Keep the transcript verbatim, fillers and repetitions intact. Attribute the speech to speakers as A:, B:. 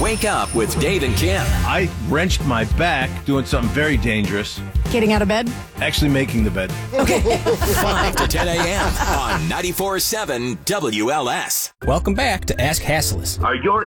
A: Wake Up with Dave and Kim.
B: I wrenched my back doing something very dangerous.
C: Getting out of bed?
B: Actually making the bed.
C: Okay.
A: five to ten a.m. on ninety-four point seven W L S.
D: Welcome back to Ask Hasslis.
E: Are your